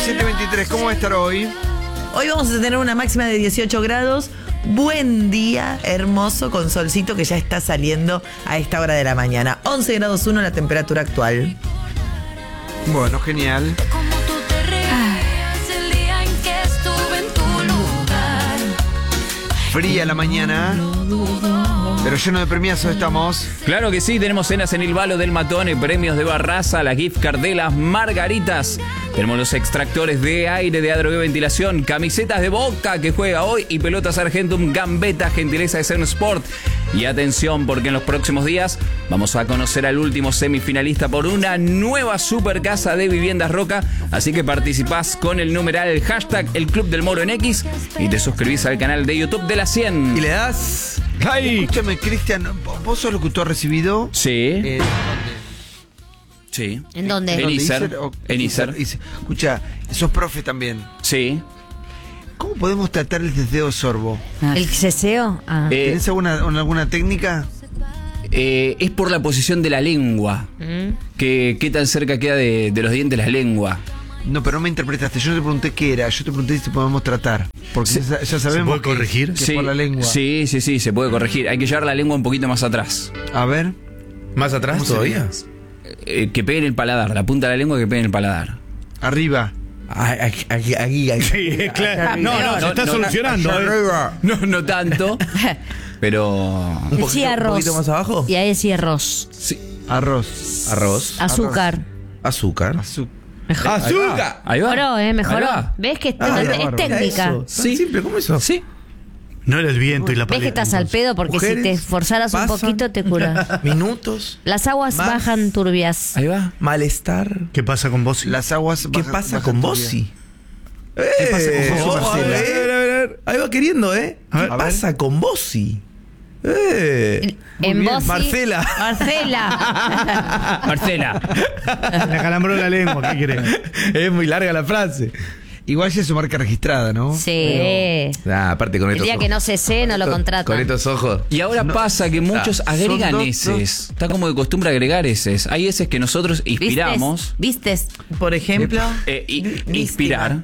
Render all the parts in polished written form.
7:23, ¿cómo va a estar hoy? Hoy vamos a tener una máxima de 18 grados. Buen día, hermoso, con solcito que ya está saliendo a esta hora de la mañana. 11 grados 1 la temperatura actual. Bueno, genial. Como tú te reías el día en que estuve en tu lugar. Fría la mañana, pero lleno de premiazos estamos. Claro que sí, tenemos cenas en el Balo del Matone, premios de Barraza, la gift card de las Margaritas. Tenemos los extractores de aire de Adrogué Ventilación, camisetas de Boca que juega hoy y pelotas Argentum Gambetta, gentileza de Cern Sport. Y atención, porque en los próximos días vamos a conocer al último semifinalista por una nueva super casa de viviendas Roca. Así que participás con el numeral hashtag El Club del Moro en X y te suscribís al canal de YouTube de la 100. Y le das. ¡Ay! Escúchame, Cristian, ¿vos sos locutor recibido? Sí. Sí. ¿En dónde? En ISER. En ISER. Escucha, sos profe también. Sí. ¿Cómo podemos tratar el ceseo sorbo? ¿El ceseo? Ah. ¿Tenés alguna técnica? Es por la posición de la lengua. ¿Qué tan cerca queda de los dientes la lengua? No, pero no me interpretaste. Yo no te pregunté qué era. Yo te pregunté si podemos tratar. Porque ya sabemos. ¿Se puede corregir? Que es por la lengua. Sí, se puede corregir. Hay que llevar la lengua un poquito más atrás. A ver. ¿Más atrás todavía? Que pegue en el paladar. La punta de la lengua que pegue en el paladar. Arriba. Aquí. Sí, claro. No, se está solucionando. No tanto. Pero. Decía ¿Un arroz. poquito más abajo? Y ahí decía arroz. Sí. Arroz. Azúcar. Azúcar. ¡Azúcar! Ahí va. Mejoró, mejoró. Ahí va. ¿Ves que es bárbaro. técnica? Sí. Simple, ¿cómo eso? Sí. No era el viento y la ¿Ves que paleta. estás al pedo? Porque si te Mujeres esforzaras un pasan poquito te cura. Minutos. Las aguas Más. bajan turbias. Ahí va. Malestar. ¿Qué pasa con Bossi? Las aguas. ¿Qué bajan- pasa bajan con todavía. Bossi? ¿Qué pasa con Jesús Marcela? A ver. Ahí va queriendo, ¿eh? ¿Qué A ver. pasa con Bossi? En bien. Bossi. Marcela. Marcela. Le calambró la lengua, ¿qué querés? Es muy larga la frase. Igual ya es su marca registrada, ¿no? Sí. Aparte con El estos día ojos. que no cesé, no lo contratan. Con estos ojos. Y ahora pasa que muchos agregan son eses. Está como de costumbre agregar eses. Hay eses que nosotros inspiramos. ¿Vistes? Por ejemplo, Inspirar.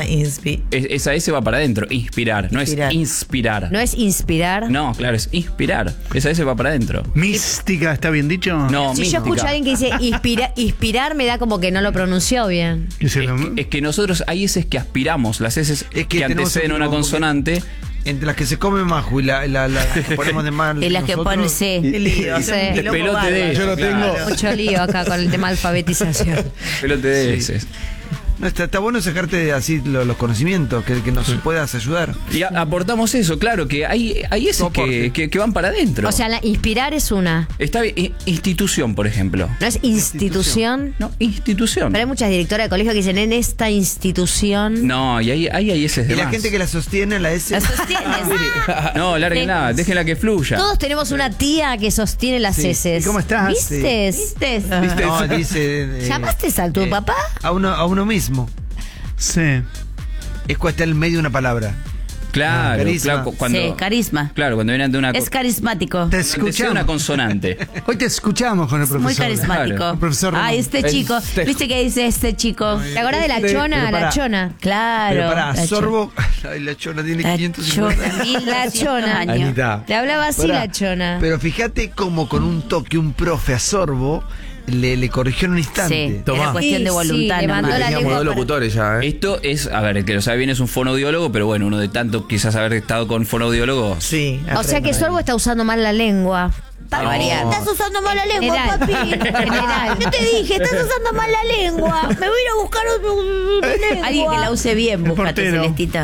Esa S va para adentro. Inspirar. No es Inspirar. inspirar. ¿No es inspirar? No, claro, es inspirar. Esa S va para adentro. Mística, ¿está bien dicho? No, Si mística. yo escucho a alguien que dice inspirar, me da como que no lo pronunció bien. Es que nosotros hay eses que aspiramos. Las S Es que que tenemos anteceden un una tipo, consonante. Entre las que se come Maju y la que ponemos de mal. En las que nosotros, pone C. qué lío, Sí. hacemos un quilombo Pelote bárbaro. de Yo lo tengo. Mucho lío acá con el tema de alfabetización. Pelote de eses. No, está bueno sacarte así los conocimientos, que nos puedas ayudar. Y aportamos eso, claro, que hay eses Soporte. que van para adentro. O sea, inspirar es una. Está bien. Institución, por ejemplo. No es institución. No, institución. Pero hay muchas directoras de colegio que dicen en esta institución. No, y ahí hay eses de Y la más. gente que la sostiene, la S. La sostienes. No, lárguenla, déjenla que fluya. Todos tenemos una tía que sostiene las Sí. heces. ¿Y cómo estás? ¿Vistes? No, dice. ¿Llamaste a tu papá? A uno mismo. Sí. Es cuando está en medio de una palabra. Claro, Carisma. claro, cuando, Sí, carisma. claro, cuando viene ante una Es carismático. Te ante una escuchamos. consonante. Hoy te escuchamos con el profesor. Muy carismático. Claro. El profesor Ramón. Ay, este chico. Este- ¿Viste qué dice este chico? ¿Te acordás de la chona? pero La pará. chona. Claro. Pero pará, la sorbo. Ay, la chona tiene La 550. chona. Y la chona. años. Anita. Te hablaba así Pará. la chona. Pero fíjate cómo con un toque un profe a sorbo le corrigió en un instante. Sí, Tomá. era cuestión de Sí, voluntad. le mandó nomás. la Teníamos lengua dos para- locutores ya, ¿eh? Esto es, a ver, el que lo sabe bien es un fonoaudiólogo, pero bueno, uno de tanto quizás haber estado con fonoaudiólogos. Sí. O sea que Sorbo está usando mal la lengua. Para variar. Estás usando mal la lengua, General. papi. General. Yo te dije, estás usando mal la lengua. Me voy a ir a buscar otra lengua. Alguien que la use bien, El búscate, portero. Celestita.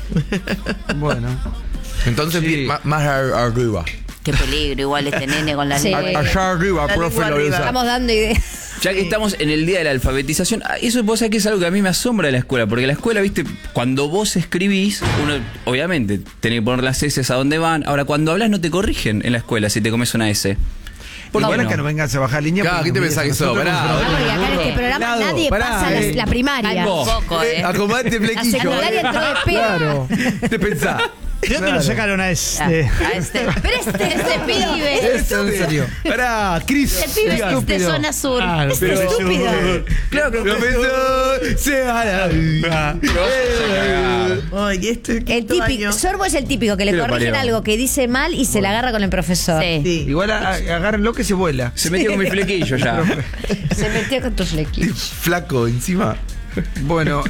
Bueno. Entonces, Sí. más arriba. Qué peligro, igual este nene con la Sí. lengua. Allá arriba, La profe, lengua lo arriba. usa. Estamos dando ideas. Ya que estamos en el día de la alfabetización, eso vos sabés que es algo que a mí me asombra de la escuela, porque la escuela, viste, cuando vos escribís, uno obviamente tenés que poner las S a donde van. Ahora, cuando hablas no te corrigen en la escuela si te comes una S. Porque qué ahora no? que no vengas a bajar línea. Claro, porque ¿qué te nos pensás que miras a sos? nosotros Pará. como Ah, porque acá en este programa Lado, nadie pará, pasa la primaria. Algo. Poco, Acomodate La flequillo. secundaria entró de pedo. Claro. ¿Te pensás? ¿De dónde lo sacaron a este? Pero este pibe. Esto en serio. Pará, Cris. Este pibe es de zona sur. Pero estúpido. Claro que Ay, El típico, Sorbo es el típico que le Pero corrigen parió. algo que dice mal y se la agarra con el profesor. Sí. Sí. igual agárrenlo que se vuela. Se metió con mi flequillo ya. Se metió con tu flequillo. Flaco encima. Bueno,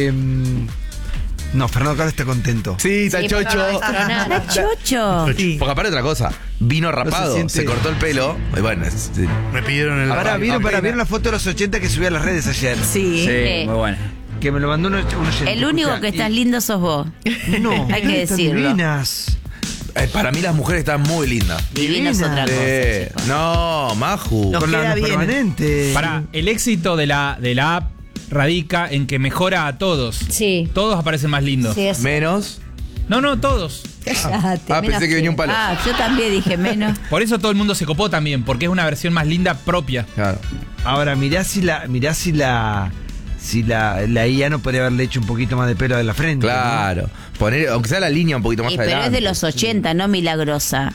no, Fernando Carlos está contento. Sí, está Sí, chocho. Está chocho. Porque aparte otra cosa, vino rapado, siente. se cortó el pelo. Y bueno, Me pidieron el Ahora ¿vieron apenas. la foto de los 80 que subí a las redes ayer? Sí. Sí, muy buena. Que me lo mandó un oyente. El único Escuchá, que estás y- lindo sos vos. No, Hay que están decirlo. divinas. para mí las mujeres están muy lindas. Divino es otra cosa. Sí. No, Maju. Nos Con la queda bien. permanente. Para, el éxito de la app radica en que mejora a todos. Sí. Todos aparecen más lindos. Sí, es. Menos. No, todos. Cállate, Ah, menos pensé que venía un palo. Ah, yo también dije menos. Por eso todo el mundo se copó también, porque es una versión más linda propia. Claro. Ahora, mirá si la IA no podría haberle hecho un poquito más de pelo de la frente. Claro. Poner, aunque sea la línea un poquito más Pero adelante. es de los 80, no milagrosa.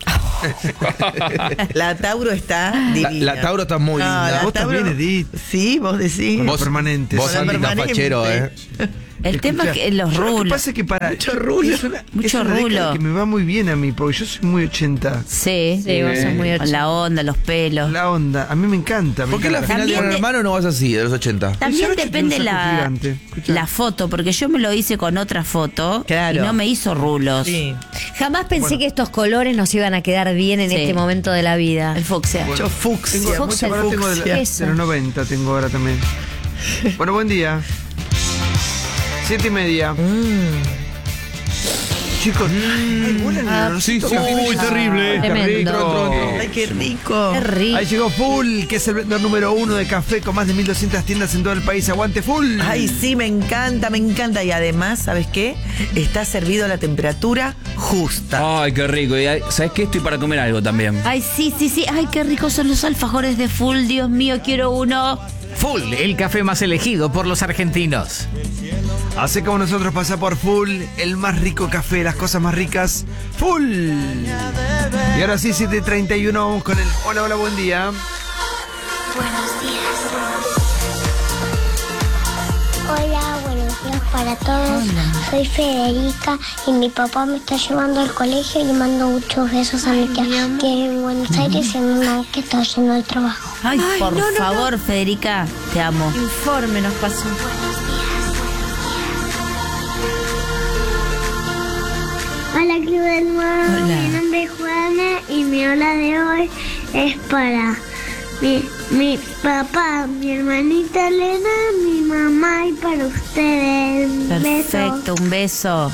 La Tauro está divina. La Tauro está muy linda. la Vos también, Edith. Sí, vos decís. Vos permanente. Vos Con la Andy, permanente. fachero, El tema es que los Lo que rulos. pasa es que para. Mucho rulo. Mucho rulo. Que me va muy bien a mí, porque yo soy muy 80. Sí, Sí, vos sos muy con la onda, los pelos. La onda, a mí me encanta. me ¿Por qué la encanta. final de También Gran de- Hermano no vas así, de los 80? También Esa noche depende tiene un saco la, gigante. Escuchá. la foto, porque yo me lo hice con otra foto Claro. y no me hizo rulos. Sí. Jamás pensé que estos colores nos iban a quedar bien en Sí. este momento de la vida. El fucsia. Yo fucsia. Tengo, Fucsia, ahora tengo de, fucsia. de los 90, tengo ahora también. Bueno, buen día. 7:30. Chicos, ay, vuelan el olorcito. Uy, terrible. Tremendo. Ay, qué rico. Qué rico. Ahí llegó Full, que es el vendedor número 1 de café con más de 1.200 tiendas en todo el país. ¡Aguante Full! Ay, sí, me encanta, me encanta. Y además, ¿sabes qué? Está servido a la temperatura justa. Ay, qué rico. Y ¿sabes qué? Estoy para comer algo también. Ay, sí. Ay, qué ricos son los alfajores de Full. Dios mío, quiero uno. Full, el café más elegido por los argentinos. Hace como nosotros, pasa por Full, el más rico café, las cosas más ricas. Full. Y ahora sí, 7:31, vamos con el hola, hola, buen día. Buenos días. Hola, buenos días para todos. Soy Federica y mi papá me está llevando al colegio y le mando muchos besos a mi tía que es en Buenos Aires y a mi mamá que está haciendo el trabajo. Ay, por favor, Federica, te amo. Informe nos pasó. Hola, Club del Moro. Mi nombre es Juana y mi hola de hoy es para mi papá, mi hermanita Elena, mi mamá y para ustedes. Perfecto, un beso.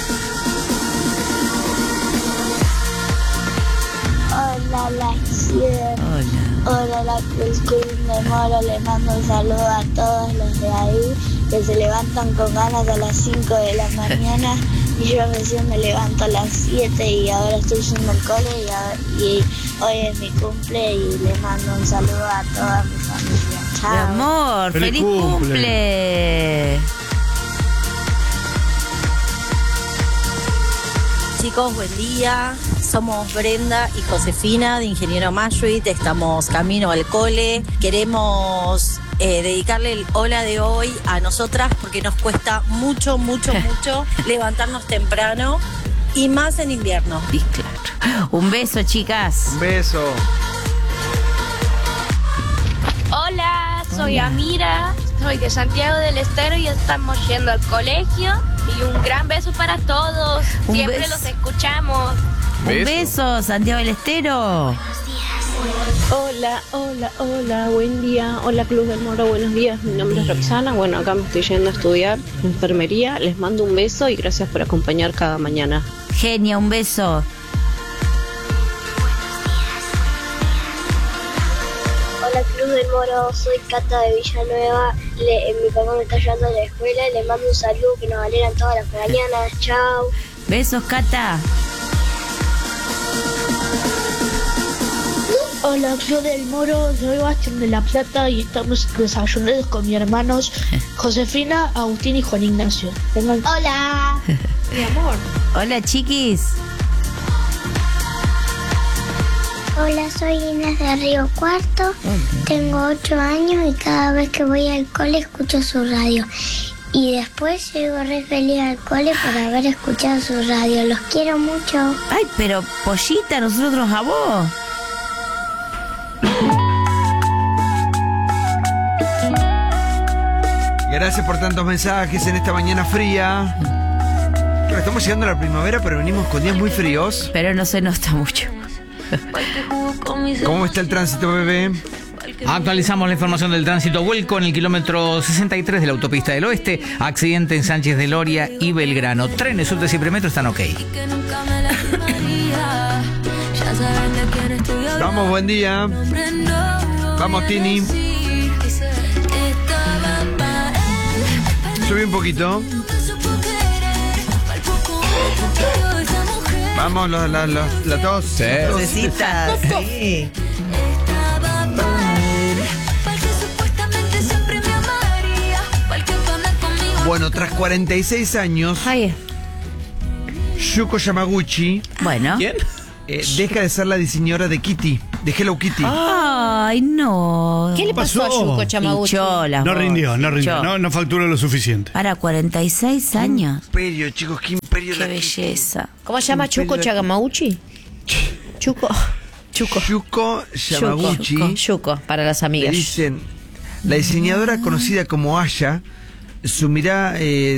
Hola, la Hola, la Cruz del Moro. Le mando un saludo a todos los de ahí que se levantan con ganas a las 5 de la mañana. Y yo recién me levanto a las 7 y ahora estoy yendo al cole y hoy es mi cumple y le mando un saludo a toda mi familia. Mi Chao. amor, Feliz feliz cumple. cumple. Chicos, buen día. Somos Brenda y Josefina de Ingeniero Mashuit. Estamos camino al cole. Queremos dedicarle el hola de hoy a nosotras porque nos cuesta mucho levantarnos temprano y más en invierno. Sí, claro. Un beso, chicas. Un beso. Hola, soy Amira, soy de Santiago del Estero y estamos yendo al colegio. Y un gran beso para todos. Un Siempre beso. los escuchamos. Un beso, Santiago del Estero. Hola, buen día. Hola, Club del Moro, buenos días. Mi nombre es Roxana. Bueno, acá me estoy yendo a estudiar enfermería. Les mando un beso y gracias por acompañar cada mañana. Genia, un beso. Hola, Club del Moro, soy Cata de Villanueva. Mi papá me está llevando a la escuela y le mando un saludo que nos alegran todas las mañanas. Chao. Besos, Cata. Hola, Club del Moro, soy Bastián de La Plata y estamos desayunando con mis hermanos Josefina, Agustín y Juan Ignacio. Hola, mi amor. Hola, chiquis. Hola, soy Inés de Río Cuarto, tengo 8 años y cada vez que voy al cole escucho su radio. Y después llego re feliz al cole por haber escuchado su radio. Los quiero mucho. Ay, pero Pollita, nosotros a vos. Gracias por tantos mensajes en esta mañana fría. Claro, estamos llegando a la primavera, pero venimos con días muy fríos. Pero no se nota mucho. ¿Cómo está el tránsito, bebé? Actualizamos la información del tránsito. Vuelco en el kilómetro 63 de la autopista del Oeste. Accidente en Sánchez de Loria y Belgrano. Trenes, subtes y premetro están ok. Vamos, buen día. Vamos, Tini. Sube un poquito. Vamos, la tos. Sí. Necesitas, sí. Bueno, tras 46 años, Ay. Yuko Yamaguchi Bueno. ¿Quién? deja de ser la diseñadora de Kitty, de Hello Kitty. Ay, no. ¿Qué le pasó a Yuko Chamaguchi? No rindió. No facturó lo suficiente. Para 46 años. Imperio, chicos, qué imperio. Qué belleza. ¿Cómo se llama Chuco Chagamauchi? Chuco. Yuko Yamaguchi. Yuko, para las Le amigas. dicen, la diseñadora conocida como Aya asumirá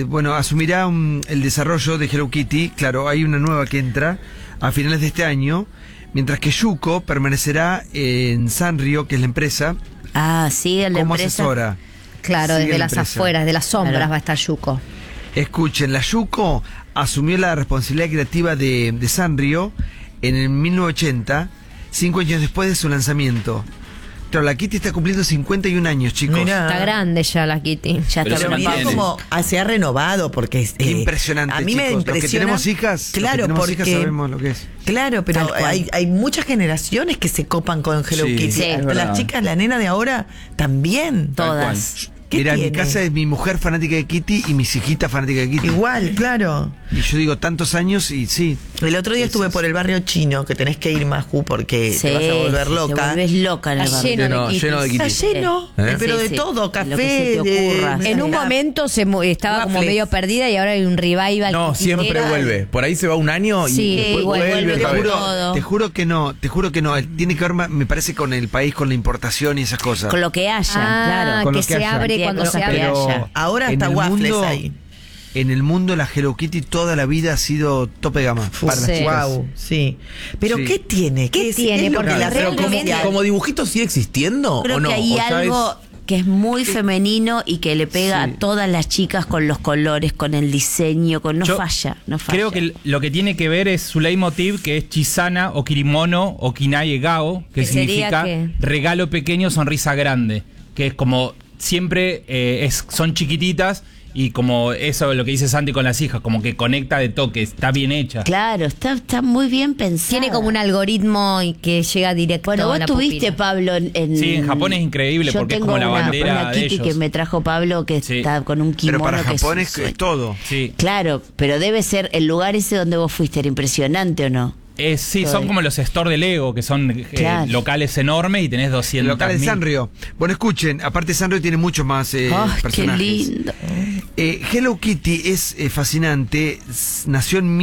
el desarrollo de Hello Kitty. Claro, hay una nueva que entra a finales de este año, mientras que Yuko permanecerá en Sanrio, que es la empresa, Ah, sí, en la como empresa. asesora. Claro, Sigue desde la las empresa. afueras, de las sombras Claro. va a estar Yuko. Escuchen, la Yuko asumió la responsabilidad creativa de Sanrio en el 1980, 5 años después de su lanzamiento. Claro, la Kitty está cumpliendo 51 años, chicos. Mirá. Está grande ya la Kitty. Ya Pero está se Pero mantiene. mira como se ha renovado porque Qué impresionante, a mí me chicos. impresiona. Los que tenemos hijas, claro, los que tenemos porque hijas sabemos lo que es. claro, pero Tal cual. hay muchas generaciones que se copan con Hello Sí, Kitty. sí, es Las verdad. chicas, la nena de ahora también. Todas. ¿Qué Mira, en mi tiene? casa es mi mujer fanática de Kitty y mis hijitas fanáticas de Kitty. Igual, claro. Y yo digo tantos años y sí. El otro día estuve por el barrio chino, que tenés que ir, Maju, porque Sí, te vas a volver Te loca. volvés loca en el Está barrio. lleno de Lleno de Está Kitty. lleno, ¿Eh? pero Sí, de sí. todo, Lo que café. se te ocurra. En un momento estaba como Waffles. medio perdida y ahora hay un revival. No, siempre kititera. vuelve. Por ahí se va un año y Sí, después vuelve vuelve con otra vez. todo. Te juro que no. Tiene que ver, me parece, con el país, con la importación y esas cosas. Con lo que haya, Ah, claro. Con lo que que se haya. abre Tiene cuando cosas se abre. que Pero haya. Ahora en hasta el waffles mundo- ahí. En el mundo la Hello Kitty toda la vida ha sido tope de gama para las Sí. chicas. Wow, sí. Pero Sí. ¿qué tiene? ¿Qué tiene? es lo Porque que la Pero como, realmente- como dibujito sigue existiendo Creo o no. que hay O ya algo que es muy femenino y que le pega Sí. a todas las chicas con los colores, con el diseño, no Yo falla. Creo que lo que tiene que ver es su leitmotiv, que es Chisana o Kirimono o Kinaye Gao, que ¿Qué sería significa qué? regalo pequeño, sonrisa grande. Que es como siempre son chiquititas y como eso lo que dice Santi con las hijas, como que conecta de toque, está bien hecha. Claro, está muy bien pensado. Tiene como un algoritmo y que llega directo Bueno, a vos la tuviste, pupila. Pablo, en Sí, en Japón es increíble Yo porque es tengo como la una bandera de Kitty ellos. que me trajo Pablo que Sí. está con un kimono. Pero para que Japón un es sueño. todo. Sí. Claro, pero debe ser el lugar ese donde vos fuiste, era impresionante, ¿o no? Sí, son como los store de Lego, que son Claro. locales enormes y tenés El 200. local de Sanrio. Bueno, escuchen, aparte Sanrio tiene muchos más ¡Ay, qué personajes. lindo! Hello Kitty es fascinante. Nació en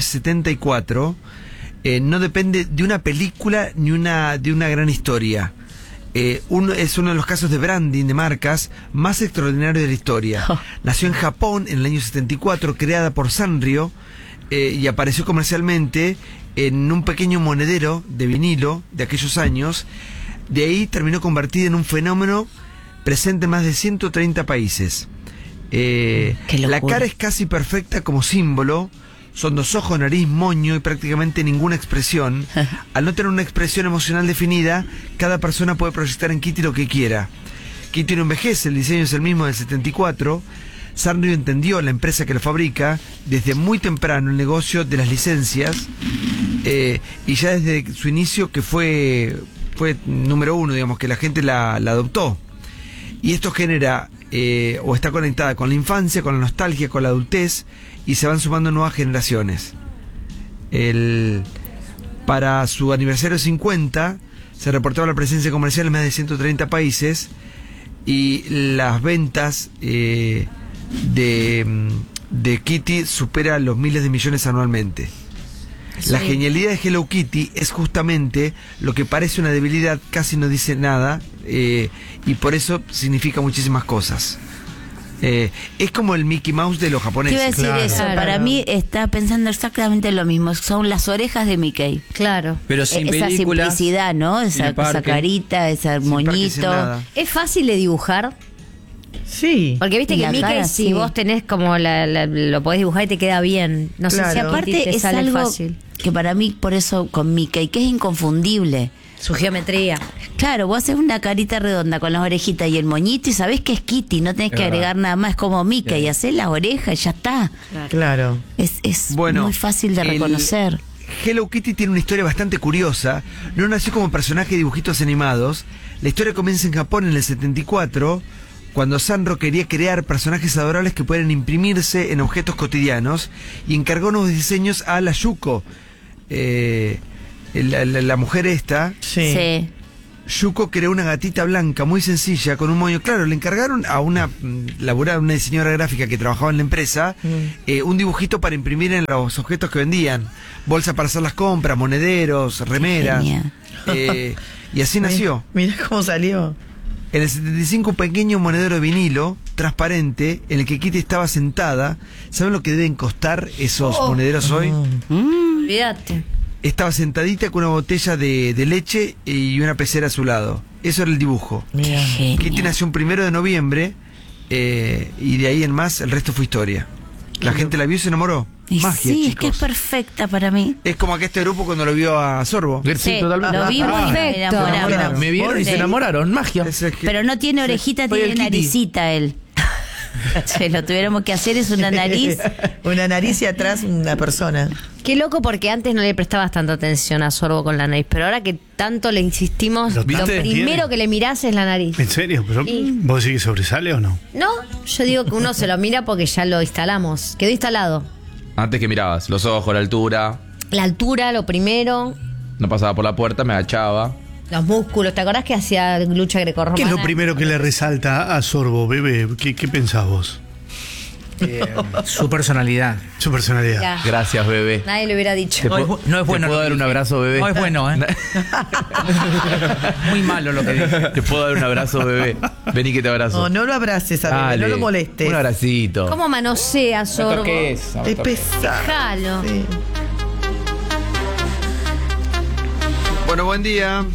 1974. No depende de una película ni de una gran historia. Es uno de los casos de branding de marcas más extraordinarios de la historia. Nació en Japón en el año 74, creada por Sanrio, y apareció comercialmente en un pequeño monedero de vinilo de aquellos años. De ahí terminó convertida en un fenómeno presente en más de 130 países. La cara es casi perfecta como símbolo. Son 2 ojos, nariz, moño y prácticamente ninguna expresión. Al no tener una expresión emocional definida, cada persona puede proyectar en Kitty lo que quiera. Kitty no envejece, el diseño es el mismo del 74. Sanrio entendió, la empresa que lo fabrica, desde muy temprano el negocio de las licencias, y ya desde su inicio, que fue fue número uno, digamos, que la gente la adoptó. Y esto genera, o está conectada con la infancia, con la nostalgia, con la adultez, y se van sumando nuevas generaciones. Para su aniversario 50, se reportaba la presencia comercial en más de 130 países, y las ventas de Kitty supera los miles de millones anualmente. Sí. La genialidad de Hello Kitty es justamente lo que parece una debilidad, casi no dice nada, y por eso significa muchísimas cosas. Es como el Mickey Mouse de los japoneses. Te iba a decir eso. Para mí está pensando exactamente lo mismo. Son las orejas de Mickey. Claro. Pero sin esa película, simplicidad, ¿no? Esa carita, ese moñito. ¿Es fácil de dibujar? Sí. Porque viste que Mickey, cara, si sí. vos tenés como lo podés dibujar y te queda bien. No sé si aparte es algo fácil. Que para mí, por eso con Mickey, que es inconfundible. Su geometría. Claro, vos haces una carita redonda con las orejitas y el moñito y sabés que es Kitty, no tenés que agregar nada más, como Mickey, y haces las orejas y ya está. Claro. Es muy fácil de reconocer. Hello Kitty tiene una historia bastante curiosa. No nació como personaje de dibujitos animados. La historia comienza en Japón en el 74, cuando Sanro quería crear personajes adorables que pueden imprimirse en objetos cotidianos, y encargó nuevos diseños a la Yuko. La mujer esta, Yuko creó una gatita blanca muy sencilla con un moño. Claro, le encargaron a una diseñadora gráfica que trabajaba en la empresa un dibujito para imprimir en los objetos que vendían. Bolsa para hacer las compras, monederos, remeras. Y así nació. Mirá cómo salió. En el 75, un pequeño monedero de vinilo transparente en el que Kitty estaba sentada. ¿Saben lo que deben costar esos monederos hoy? Olvídate. Estaba sentadita con una botella de leche y una pecera a su lado. Eso era el dibujo. Kitty nació un 1 de noviembre, y de ahí en más el resto fue historia. La gente la vio y se enamoró. Magia, sí, chicos. es que es perfecta para mí. Es como que este grupo cuando lo vio a Sorbo. Sí, totalmente. Lo vi perfecto. Me vieron y se enamoraron, magia. Pero no tiene orejita, tiene naricita él. Se lo tuviéramos que hacer, es una nariz. Una nariz y atrás una persona. Qué loco, porque antes no le prestabas tanta atención a Sorbo con la nariz, pero ahora que tanto le insistimos, lo primero que le mirás es la nariz. ¿En serio? ¿Pero vos decís que sobresale o no? No, yo digo que uno se lo mira porque ya lo instalamos. Quedó instalado. Antes que mirabas, los ojos, la altura. La altura, lo primero. No pasaba por la puerta, me agachaba. Los músculos, ¿te acordás que hacía lucha grecorromana? ¿Qué es lo primero que le resalta a Sorbo, bebé? ¿Qué pensás vos? Su personalidad. Su personalidad. Ya. Gracias, bebé. Nadie lo hubiera dicho. No es bueno. ¿Te puedo dar un abrazo, bebé? No es bueno, ¿eh? Muy malo lo que dije. Te puedo dar un abrazo, bebé. Vení que te abrazo. No lo abraces a bebé, no lo molestes. Un abracito. ¿Cómo manosea Sorbo? ¿Qué es? Es pesado. Déjalo. Sí. Bueno, buen día.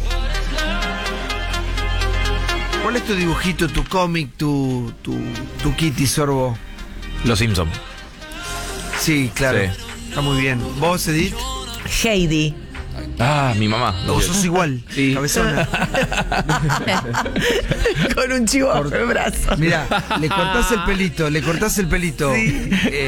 ¿Cuál es tu dibujito, tu cómic, tu Kitty, Sorbo? Los Simpson. Sí, claro. Sí. Está muy bien. ¿Vos, Edith? Heidi. Ah, mi mamá. Vos sos igual. Sí. Cabezona. Con un chivo en el brazo. Mirá, le cortás el pelito. Sí.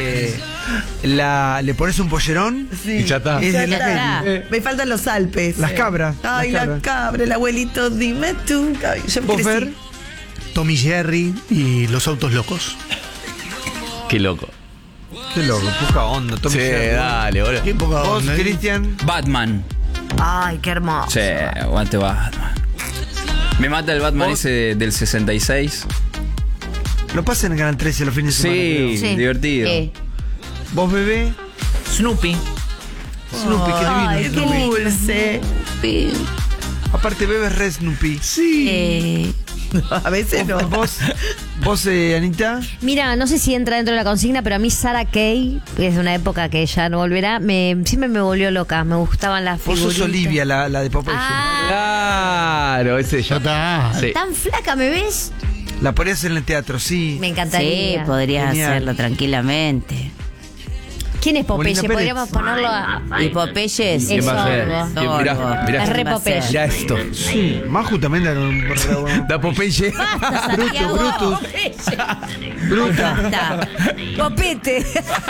Le pones un pollerón. Sí. Y ya está. Es de la está. Heidi. Me faltan los Alpes. Las cabras. Ay, las la cabras. cabra, el abuelito, dime tú. Ay, yo ¿Vos, crecí. Fer? Tommy Jerry y los autos locos. Qué loco. Qué loco, poca onda. Tommy Sí, Jerry. dale, boludo. Qué poca ¿Vos, onda, ¿eh? Cristian? Batman. Ay, qué hermoso. Sí, aguante Batman. Me mata el Batman ¿Vos? ese del 66. Lo pasan en Canal 13 los fines de semana. Sí, creo. divertido. ¿Vos, bebé? Snoopy. Snoopy, qué divino. Ay, qué dulce. Aparte, bebé es re Snoopy. Sí. A veces no. ¿Vos, Anita? Mira, no sé si entra dentro de la consigna, pero a mí Sarah Kay, que es de una época que ya no volverá, siempre me volvió loca. Me gustaban las Vos figuritas. sos Olivia, la de Popeye. Claro, ese ya está. Sí. Tan flaca, ¿me ves? La ponías en el teatro, sí. Me Sí, encantaría. podría Genial. hacerlo tranquilamente. ¿Quién es Popeye? Molina Pérez. Podríamos ponerlo a... Y Popeye es ¿Quién va a ser? sordo. ¿Quién? Mirá Es re ¿Quién va a Popeye. ser? Mirá esto. Sí, Maju también Da Popeye. Basta, Santiago. Bruta. Basta. Popete.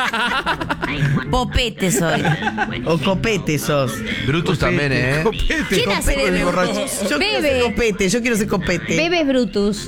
Popete soy. O copete sos. Brutus también, Copete. ¿Quién hace de Copete, borracho. Brutus? Yo quiero ser Bebe. copete, yo quiero ser copete. Bebe es Brutus.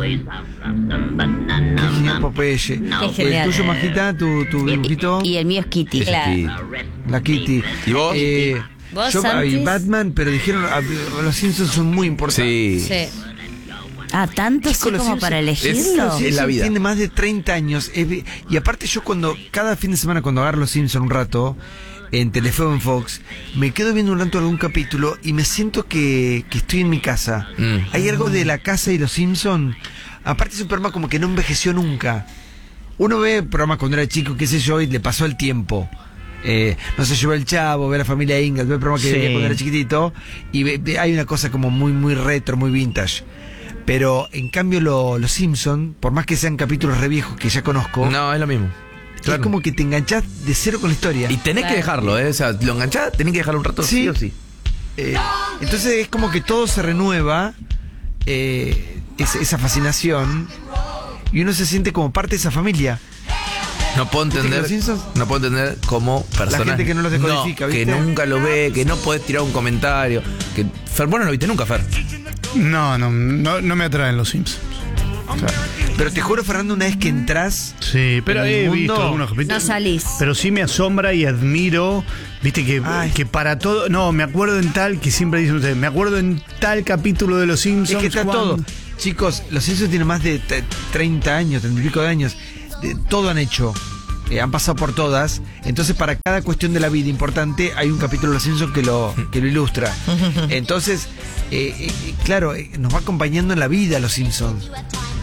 Genial, Popeye. genial. El tuyo, Majita, tu dibujito. Y el mío es Kitty. La Kitty. ¿Y vos? ¿Vos, Yo Santis? y Batman, pero dijeron los Simpsons son muy importantes. Sí. Sí. Ah, tanto sí Chicos, los como Simpsons- para elegirlo. Los Simpsons Es la vida. tiene más de 30 años. Y aparte yo cada fin de semana cuando agarro los Simpsons un rato, en Telefe o en Fox, me quedo viendo un rato algún capítulo y me siento que estoy en mi casa. Hay algo de la casa y los Simpsons. Aparte es un programa como que no envejeció nunca. Uno ve programas cuando era chico, qué sé yo, y le pasó el tiempo. No sé, yo veo El Chavo, ve a la familia Ingalls, ve el programa que veía cuando era chiquitito, y hay una cosa como muy, muy retro, muy vintage. Pero en cambio los Simpsons, por más que sean capítulos re viejos que ya conozco, No, es lo mismo. es como que te enganchás de cero con la historia. Y tenés que dejarlo, O sea, lo enganchás, tenés que dejarlo un rato, sí o sí. Entonces es como que todo se renueva, esa fascinación, y uno se siente como parte de esa familia. No puedo ¿Viste que entender, los Simpsons? no puedo entender cómo personas gente que no los decodifica, que ¿viste? nunca lo ve, que no podés tirar un comentario, que Fer, vos no lo viste nunca, Fer. No me atraen los Sims. Pero te juro, Fernando, una vez que entras, Sí, pero en el he mundo, visto algunos capítulos. No salís. Pero sí me asombra y admiro, viste que para todo, no, me acuerdo en tal, que siempre dicen ustedes, me acuerdo en tal capítulo de los Simpsons. es que está cuando- todo. Chicos, los Simpsons tienen más de 30 años, 30 y pico de años. Todo han hecho. Han pasado por todas. Entonces, para cada cuestión de la vida importante, hay un capítulo de los Simpsons que lo ilustra. Entonces, claro, nos va acompañando en la vida los Simpsons.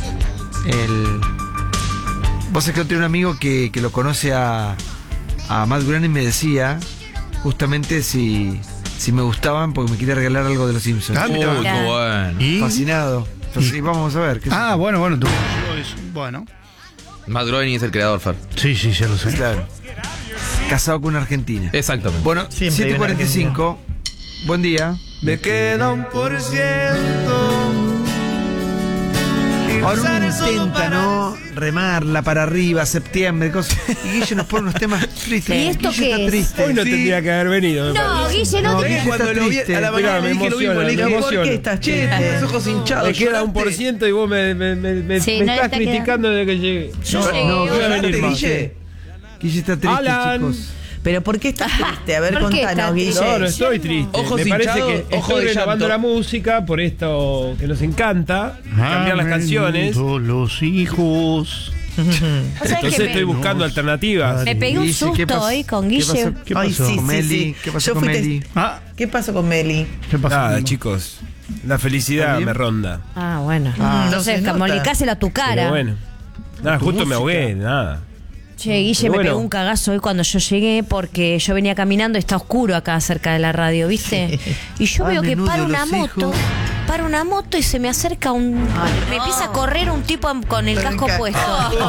Vos sabés que yo tengo un amigo que lo conoce a Matt Groening y me decía justamente si me gustaban porque me quería regalar algo de los Simpsons. Ah, mira. Uy, qué bueno. ¿Y? Fascinado. Entonces, vamos a ver. ¿qué Ah, bueno, tú. Bueno. Matt Groening es el creador, Fer. Sí, ya lo sé. Claro. Casado con una argentina. Exactamente. Bueno, Siempre hay una 7:45. Buen día. Me queda 1%. Ahora uno intenta, ¿no? Remarla para arriba, septiembre, cosas. Y Guille nos pone unos temas tristes. ¿Y esto Guille qué está es? triste. Hoy no tendría que haber venido. me No, parece. Guille, no te... Guille Cuando está lo vi triste. a la mañana Mirá, le dije lo mismo, le me dije, emociona. ¿Por qué estás che, triste? tenés los ojos hinchados. Me queda lloraste. 1% y vos me Sí, no le estás está criticando desde que llegué. Yo llegué no, hoy. voy a venir ¿Lloraste, más. Guille? Guille está triste, Alan. chicos. Pero ¿por qué estás triste? A ver, ¿Por qué contanos, estás Guille. triste? No, no estoy triste. Ojos Me parece hinchados, que ojo estoy de renovando llanto. la música por esto que nos encanta, cambiar las canciones. Todos los hijos. Entonces estoy buscando alternativas. Me pegué un Guille, ¿qué susto pasó? hoy con ¿Qué Guille. pasó? ¿Qué Ay, pasó? sí, Con sí, Meli, sí. ¿qué pasó Yo con fui Meli? Ah, ¿Qué pasó con Meli? ¿qué pasó? Nada, chicos. La felicidad ¿Está bien? me ronda. Ah, bueno. no Entonces, se nota. comunicáselo a tu cara. Pero bueno. Nada, justo me ahogué, nada. Che, Guille, Pero me bueno. pegó un cagazo hoy cuando yo llegué porque yo venía caminando y está oscuro acá cerca de la radio, ¿viste? Y yo Ah, veo que menudo para una los moto, hijos. para una moto y se me acerca me empieza a correr un tipo con el casco puesto.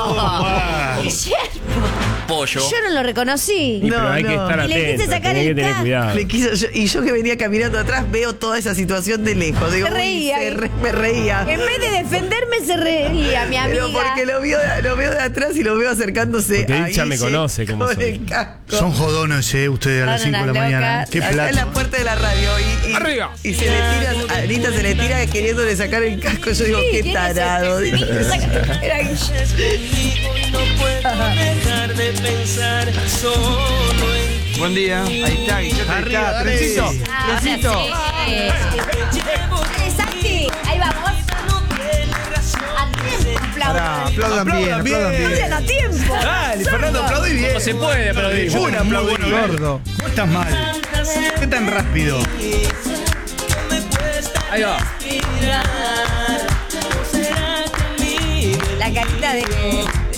Pollo. Yo no lo reconocí. Y pero hay que estar Y le quise atento, sacar tenés que el tener casco. cuidado. Y yo que venía caminando atrás veo toda esa situación de lejos. Digo, Se reía. me reía. En vez de defenderme se reía, mi amiga. Pero porque lo veo de atrás y lo veo acercándose Porque a Dicha me Guille conoce como con soy. el casco. Son jodones, ustedes a las Son 5 de la unas mañana. locas. Qué Acá en la plato. puerta de la radio y Arriba. y se le tira, a Anita se le tira queriéndole sacar el casco. Yo digo, Sí, qué tiene tarado. Era Guille. Buen día. Ahí está, Guille. Arriba, Está. dale. Trencito. Ahora Trencito. sí. Dale, Santi. Ahí vamos. A tiempo, Pará, aplaudan. aplaudan bien, aplaudan bien. Aplaudan a tiempo. Dale, Fernando, aplaudí bien. No se puede aplaudir. Un aplauso gordo. ¿Cómo estás mal? ¿Qué tan rápido? Ahí va. La carita de